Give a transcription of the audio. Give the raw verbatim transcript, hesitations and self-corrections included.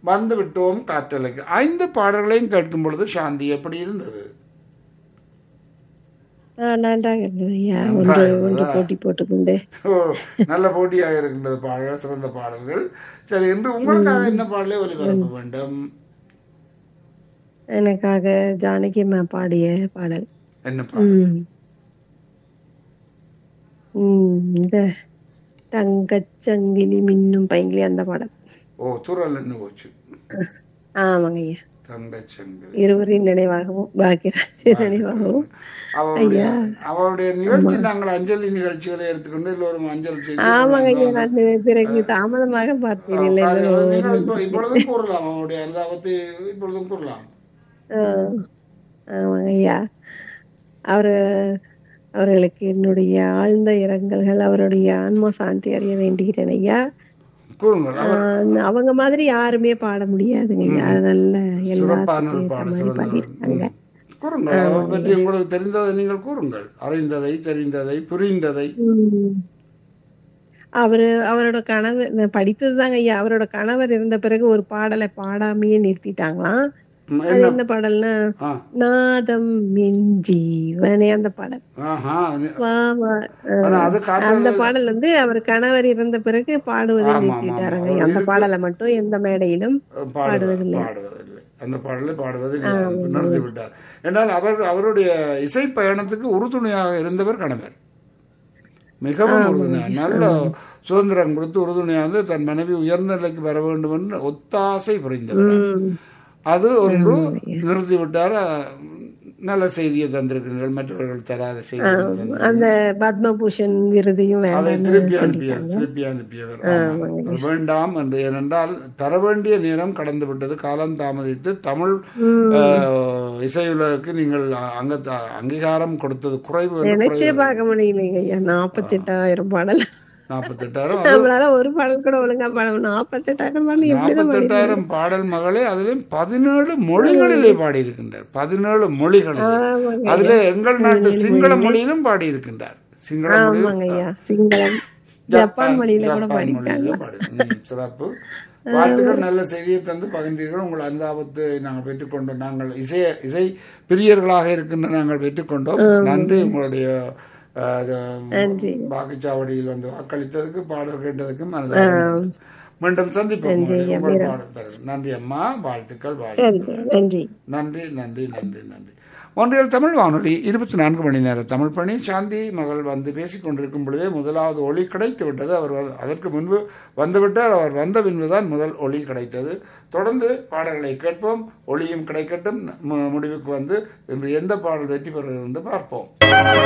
வந்து விட்டோம் காற்றலைக்கு. ஐந்து பாடல்களையும் கேட்கும் பொழுது சாந்தி எப்படி இருந்தது? ஆ, நன்றாக இருந்தது ஐயா. ஒன்று நன்றாக ஒன்று இருந்ததா? போட்டி போட்டுக்கொண்டு. ஓ, நல்ல போட்டியாக இருக்கின்றது பாடல்கள், சிறந்த பாடல்கள். சரி, இன்று உங்களுக்காக ம். என்ன பாடலை ஒலிபரப்ப ம். வேண்டும்? எனக்காக ஜானகி அம்மா பாடிய பாடல். என்ன பாடல்? ம். ம். இந்த தங்கச்சங்கிலி மின்னும் பைங்கிலி அந்த பாடல். ஓ, துறல் என்ன போச்சு? ஆமாங்க ஐயா. தங்கச்சங்கிலி. இருவரின் நினைவாகவும் பாக்கியராஜ் நினைவாகவும். அவருடைய ஐயா, அவருடைய ஆமா. நிகழ்ச்சி, நாங்கள் அஞ்சலி நிகழ்ச்சிகளை எடுத்துக்கொண்டு எல்லோரும் அஞ்சல் செய்து ஆமாங்க ஐயா. கொண்டாந்து நான் பிறகு தாமதமாக பார்த்தேன். இல்லை இல்லை காரியங்களை நீங்கள் இப்போ வந்துட்டேன். இப்பொழுதும் கூறலாம். அவருடைய அனுதாபத்தை இப்பொழுதும் கூறலாம். ஆ, ஆமாங்க ஐயா. அவரு அவர்களுக்கு என்னுடைய ஆழ்ந்த இரங்கல்கள். அவருடைய ஆன்மா சாந்தி அடைய வேண்டுகிறேன் ஐயா. கூறுங்கள். அவர் ஆஹ் அவங்க மாதிரி யாருமே பாட முடியாதுங்க ஐயா. நல்ல சிறப்பான எல்லாத்துக்கும் ஒரு ஏற்ற பாட மாதிரி சிறந்தவர். பாடியிருக்காங்க. ம். கூறுங்கள். அவர் பற்றி உங்களுக்கு தெரிந்ததை நீங்கள் கூறுங்கள். அறிந்ததை, தெரிந்ததை, புரிந்ததை. உம் அவரு அவரோட கணவர் நான் படித்ததுதாங்க ஐயா. அவரோட கணவர் இருந்த பிறகு ஒரு பாடலை பாடாமையே நிறுத்திட்டாங்களாம். ம், அது என்ன? என்ன பாடல்னா, ஆ, நாதம் என் ஜீவனே அந்த பாடல். ஆஹா. வா வா. ஆனா ஆஹ் அது அந்த காற்றலை. பாடல் வந்து அவர் கணவர் இறந்த பிறகு பாடுவதை ஆமாம், ஆமாம். நிறுத்திட்டாருங்க. அவர் அந்த இதுக்கு பாடலை மட்டும் எந்த மேடையிலும் பாடுவ பாடுவதில்லை. பாடுவதில்லை. அந்த பாடலை பாடுவதில்லை. ஆமாங்க நிறுத்தி ஐயா. விட்டார். என்றால் அவர் அவருடைய இசை பயணத்துக்கு உறுதுணையாக இருந்தவர் கணவர். மிகவும் ஆமாங்க உறுதுணையாக, ஐயா. நல்ல ஆமாங்க. சுதந்திரம் கொடுத்து உறுதுணையாக வந்து தன் மனைவி உயர்ந்த நிலைக்கு வர வேண்டும் என்று ஒத்தாசை புரிந்தவர். உம் அது ஒன்று ஆமாங்க ஐயா. நிறுத்திவிட்டார். அஹ், நல்ல செய்தியை தந்திருக்கிறீர்கள், மற்றவர்கள் தராத செய்தியை ஆம். தந்திருக்கிறீர்கள். அந்த பத்மபூஷன் விருதையும் அதை வேண்டாம்னு திருப்பி அனுப்பியவர் சொல்லிட்டாங்க. திருப்பி அனுப்பியவர். ஆமாம், ஆமாங்க அது ஐயா. வேண்டாம் என்று. ஏனென்றால் தர வேண்டிய நேரம் கடந்து விட்டது, காலம் தாமதித்து தமிழ் உம் அஹ், இசையுலகுக்கு நீங்கள் அங்க அங்கீகாரம் கொடுத்தது குறைவு என்று நினைச்சே குறைவு. பார்க்க முடியலைங்க ஐயா. நாப்பத்தெட்டாயிரம் பாடல். நாற்பத்தெட்டாயிரம் அது நம்மளால ஒரு பாடல் கூட ஒழுங்கா பாட நாப்பத்தெட்டாயிரம் பாடல் எப்படிதான் பாடிருக்காங்க. நாற்பத்தெட்டாயிரம் பாடல் மகளே. அதிலும் பதினேழு மொழிகளிலே பாடியிருக்கின்றார். பதினேழு மொழிகளிலே. ஆமாங்க அதிலே ஐயா. எங்கள் நாட்டு பதினேழு சிங்கள மொழியிலே. மொழியிலும் பாடியிருக்கின்றார். சிங்கள ஆமாங்க மொழியிலும், ஐயா. சிங்களம், ஜப்பான் ஜப்பான் மொழியில கூட ஜப்பான் பாடிருக்காங்க. மொழியிலும் பாடி. ம், சிறப்பு. வாழ்த்துக்கள். நல்ல செய்தியை தந்து பகிர்ந்தீர்கள். உங்கள் அனுதாபத்தை நாங்கள் பெற்றுக்கொண்டோம். நாங்கள் இசை இசை பிரியர்களாக இருக்கின்ற நாங்கள் பெற்றுக்கொண்டோம். நன்றி. உங்களுடைய அஹ், நன்றி. வாக்குச்சாவடியில் வந்து வாக்களித்ததுக்கு, பாடல் கேட்டதுக்கும் அனுதாபம். மீண்டும் சந்திப்போம். நன்றி உங்களை ஐயா. உங்கள் மீரா. பாடல் தரும். நன்றி அம்மா. வாழ்த்துக்கள், சரிங்க. வாழ்த்துக்கள். நன்றி. நன்றி, நன்றி, நன்றி, நன்றி. ஒன்றியல் தமிழ் வானொலி இருபத்தி நான்கு மணி நேர தமிழ் பணி. சாந்தி மகள் வந்து பேசிக் கொண்டிருக்கும் பொழுதே முதலாவது ஒளி கிடைத்து விட்டது. அவர் வந்து- அதற்கு முன்பு வந்துவிட்டார். அவர் வந்த பின்புதான் முதல் ஒளி கிடைத்தது. தொடர்ந்து பாடல்களை கேட்போம். ஒளியும் கிடைக்கட்டும். மு- முடிவுக்கு வந்து இன்று எந்த பாடல் வெற்றி பெறுகிறது என்று பார்ப்போம்.